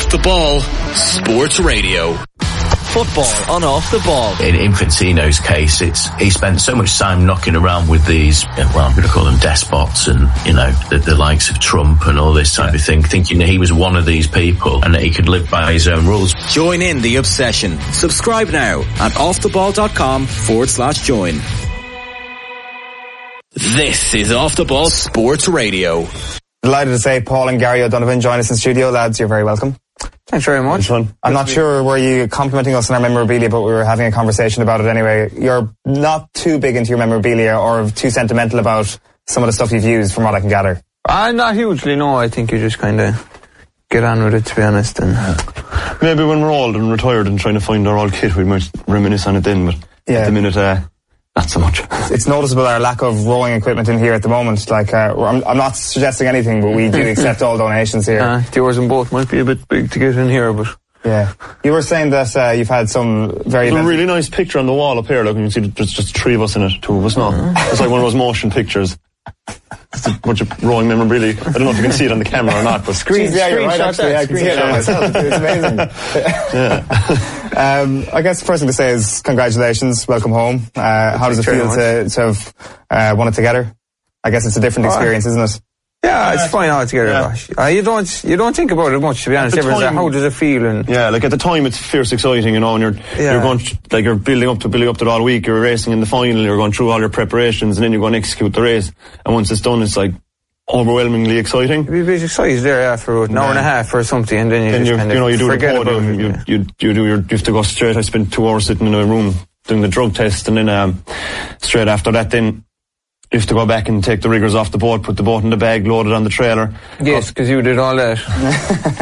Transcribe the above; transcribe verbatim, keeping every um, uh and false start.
Off the Ball Sports Radio. Football on Off the Ball. In Infantino's case, it's he spent so much time knocking around with these, well, I'm going to call them despots and, you know, the, the likes of Trump and all this type yeah. of thing, thinking that he was one of these people and that he could live by his own rules. Join in the obsession. Subscribe now at offtheball.com forward slash join. This is Off the Ball Sports Radio. Delighted to say Paul and Gary O'Donovan join us in studio. Lads, you're very welcome. Thanks very much. I'm not sure were you complimenting us on our memorabilia, but we were having a conversation about it anyway. You're not too big into your memorabilia or too sentimental about some of the stuff you've used, from what I can gather. Uh, not hugely, no. I think you just kind of get on with it, to be honest. And maybe when we're old and retired and trying to find our old kit, we might reminisce on it then, but yeah. at the minute, uh, not so much. It's noticeable our lack of rowing equipment in here at the moment. Like, uh, I'm, I'm not suggesting anything, but we do accept all donations here. Uh, yours and both might be a bit big to get in here, but... Yeah. You were saying that uh, you've had some very... There's a really nice picture on the wall up here. Look, you can see there's just three of us in it, two of us now. Mm. It's like one of those motion pictures. It's a bunch of rowing memorabilia. I don't know if you can see it on the camera or not, but... Screen, yeah, you're right, actually. I can see it on myself. It's amazing. Yeah. um, I guess the first thing to say is congratulations, welcome home. Uh, how does it feel to, to have uh, won it together? I guess it's a different experience, isn't it? Yeah, it's fine altogether. Yeah. Uh, you don't you don't think about it much, to be honest. Everyone's like, how does it feel? And yeah, like at the time, it's fierce exciting, you know. And you're yeah. you're going like you're building up to building up to it all week. You're racing in the final. You're going through all your preparations, and then you're going to execute the race. And once it's done, it's like overwhelmingly exciting. You'd be excited there after an hour yeah. and a half or something, and then you then just kind you know of you do forget the podium. about it. You, yeah. you you do your you have to go straight. I spent two hours sitting in a room doing the drug test, and then um, straight after that, then. You have to go back and take the riggers off the boat, put the boat in the bag, load it on the trailer. Yes, because you did all that.